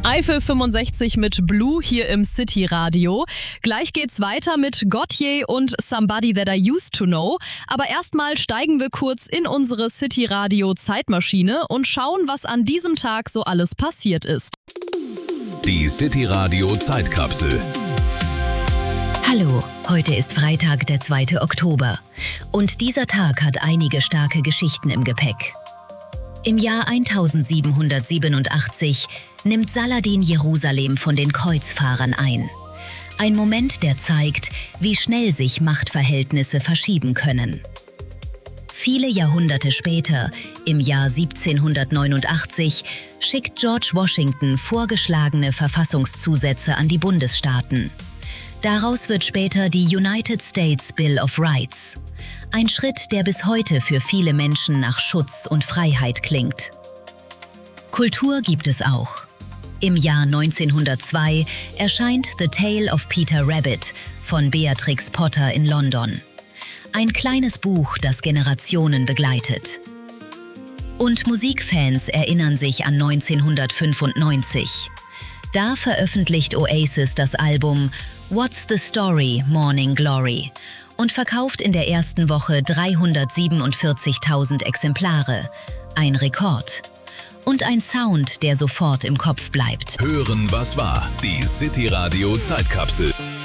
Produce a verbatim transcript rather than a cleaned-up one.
Eifel fünfundsechzig mit Blue hier im City Radio. Gleich geht's weiter mit Gotye und Somebody That I Used to Know. Aber erstmal steigen wir kurz in unsere City Radio Zeitmaschine und schauen, was an diesem Tag so alles passiert ist. Die City Radio Zeitkapsel. Hallo, heute ist Freitag, der zweite Oktober. Und dieser Tag hat einige starke Geschichten im Gepäck. Im Jahr eintausendsiebenhundertsiebenundachtzig nimmt Saladin Jerusalem von den Kreuzfahrern ein. Ein Moment, der zeigt, wie schnell sich Machtverhältnisse verschieben können. Viele Jahrhunderte später, im Jahr siebzehnhundertneunundachtzig, schickt George Washington vorgeschlagene Verfassungszusätze an die Bundesstaaten. Daraus wird später die United States Bill of Rights. Ein Schritt, der bis heute für viele Menschen nach Schutz und Freiheit klingt. Kultur gibt es auch. Im Jahr neunzehnhundertzwei erscheint The Tale of Peter Rabbit von Beatrix Potter in London. Ein kleines Buch, das Generationen begleitet. Und Musikfans erinnern sich an neunzehnhundertfünfundneunzig. Da veröffentlicht Oasis das Album What's the Story, Morning Glory und verkauft in der ersten Woche dreihundertsiebenundvierzigtausend Exemplare. Ein Rekord. Und ein Sound, der sofort im Kopf bleibt. Hören, was war. Die City Radio Zeitkapsel.